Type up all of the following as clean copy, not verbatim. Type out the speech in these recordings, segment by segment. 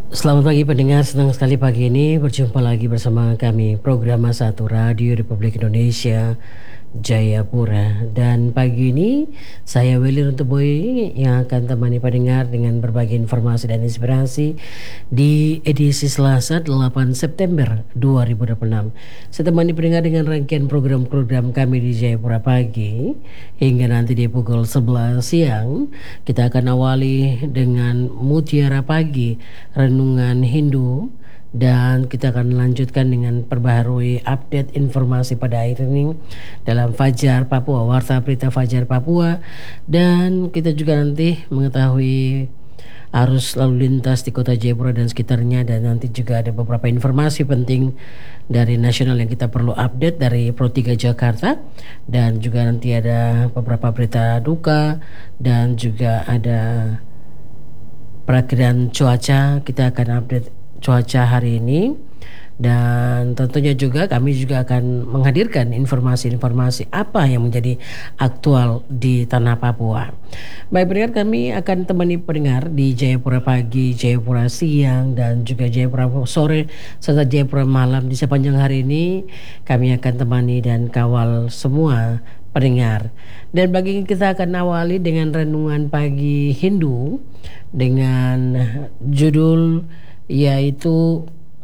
Selamat pagi pendengar, senang sekali pagi ini berjumpa lagi bersama kami program Satu Radio Republik Indonesia Jayapura. Dan pagi ini saya Willy Runtuboy yang akan temani pendengar dengan berbagai informasi dan inspirasi di edisi Selasa 8 September 2026. Saya temani pendengar dengan rangkaian program-program kami di Jayapura pagi hingga nanti di pukul 11 siang. Kita akan awali dengan Mutiara Pagi, Renungan Hindu, dan kita akan lanjutkan dengan perbaharui update informasi pada hari ini dalam Fajar Papua, Warta Berita Fajar Papua. Dan kita juga nanti mengetahui arus lalu lintas di kota Jayapura dan sekitarnya, dan nanti juga ada beberapa informasi penting dari nasional yang kita perlu update dari Pro 3 Jakarta, dan juga nanti ada beberapa berita duka dan juga ada perakiraan cuaca. Kita akan update cuaca hari ini, dan tentunya juga kami juga akan menghadirkan informasi-informasi apa yang menjadi aktual di tanah Papua. Baik pendengar, kami akan temani pendengar di Jayapura pagi, Jayapura siang, dan juga Jayapura sore serta Jayapura malam. Di sepanjang hari ini kami akan temani dan kawal semua pendengar. Dan bagi kita akan awali dengan renungan pagi Hindu dengan judul yaitu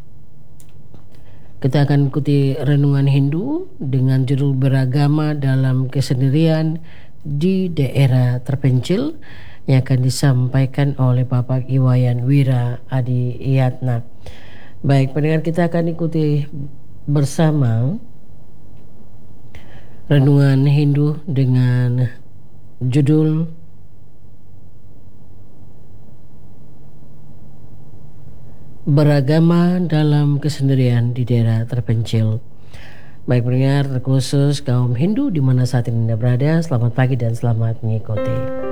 kita akan ikuti renungan Hindu dengan judul beragama dalam kesendirian di daerah terpencil yang akan disampaikan oleh Bapak Iwayan Wira Adi Yatna. Baik pendengar, kita akan ikuti bersama renungan Hindu dengan judul beragama dalam kesendirian di daerah terpencil. Baik pendengar, terkhusus kaum Hindu di mana saat ini Anda berada, selamat pagi dan selamat mengikuti.